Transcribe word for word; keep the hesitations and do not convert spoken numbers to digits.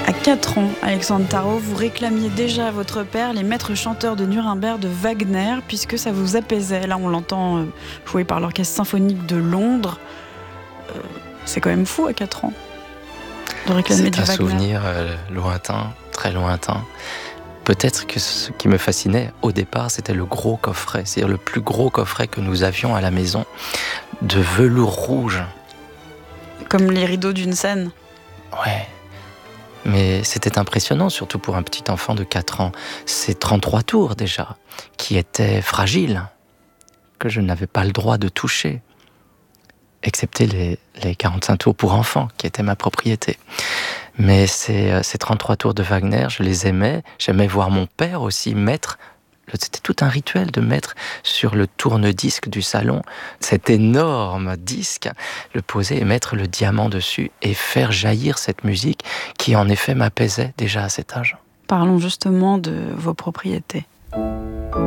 À quatre ans, Alexandre Tarot, vous réclamiez déjà à votre père les maîtres chanteurs de Nuremberg de Wagner, puisque ça vous apaisait. Là, on l'entend euh, joué par l'Orchestre Symphonique de Londres. Euh, c'est quand même fou à quatre ans de réclamer du C'est un Wagner. souvenir euh, lointain, très lointain. Peut-être que ce qui me fascinait au départ, c'était le gros coffret, c'est-à-dire le plus gros coffret que nous avions à la maison, de velours rouge. Comme les rideaux d'une scène. Ouais. Mais c'était impressionnant, surtout pour un petit enfant de quatre ans. Ces trente-trois tours déjà, qui étaient fragiles, que je n'avais pas le droit de toucher, excepté les, les quarante-cinq tours pour enfants, qui étaient ma propriété. Mais ces, ces trente-trois tours de Wagner, je les aimais. J'aimais voir mon père aussi mettre, c'était tout un rituel de mettre sur le tourne-disque du salon cet énorme disque, le poser et mettre le diamant dessus et faire jaillir cette musique qui en effet m'apaisait déjà à cet âge. Parlons justement de vos propriétés.